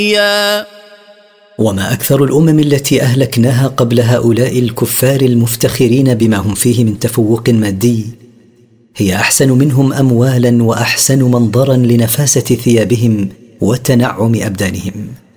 وما أكثر الأمم التي أهلكناها قبل هؤلاء الكفار المفتخرين بما هم فيه من تفوق مادي، هي أحسن منهم أموالا وأحسن منظرا لنفاسة ثيابهم وتنعم أبدانهم.